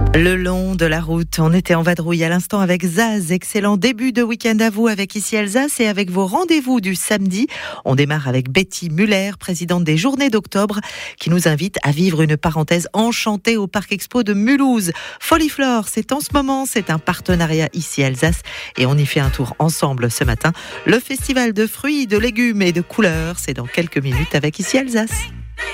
Le long de la route, on était en vadrouille à l'instant avec Zaz. Excellent début de week-end à vous avec Ici Alsace et avec vos rendez-vous du samedi. On démarre avec Betty Muller, présidente des Journées d'octobre, qui nous invite à vivre une parenthèse enchantée au Parc Expo de Mulhouse. Foliflore, c'est en ce moment, c'est un partenariat Ici Alsace et on y fait un tour ensemble ce matin. Le festival de fruits, de légumes et de couleurs, c'est dans quelques minutes avec Ici Alsace.